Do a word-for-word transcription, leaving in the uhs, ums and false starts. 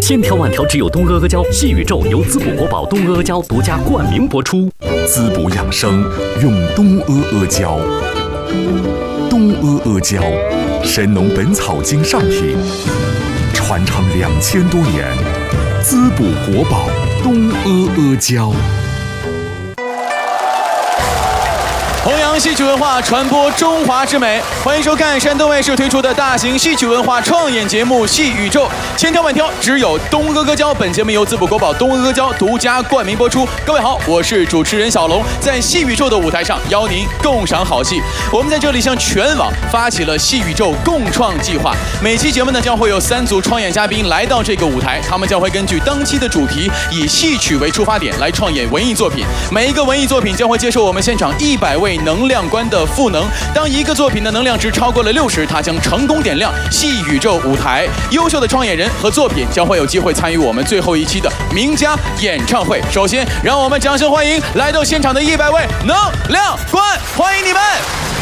千条万条只有东阿阿胶，细宇宙由滋补国宝东阿阿胶独家冠名播出。 滋补养生用东阿阿胶，东阿阿胶，神农本草经上品，传承两千多年，滋补国宝东阿阿胶。 弘扬戏曲文化，传播中华之美。欢迎收看山东卫视推出的大型戏曲文化创演节目《戏宇宙》，千挑万挑，只有东阿阿胶。本节目由滋补国宝东阿阿胶独家冠名播出。各位好，我是主持人小龙，在戏宇宙的舞台上邀您共赏好戏。我们在这里向全网发起了戏宇宙共创计划，每期节目呢将会有三组创演嘉宾来到这个舞台，他们将会根据当期的主题，以戏曲为出发点来创演文艺作品。每一个文艺作品将会接受我们现场一百位能量观的赋能。当一个作品的能量值超过了六十，它将成功点亮戏宇宙舞台。优秀的创演人和作品将会有机会参与我们最后一期的名家演唱会。首先，让我们掌声欢迎来到现场的一百位能量观，欢迎你们！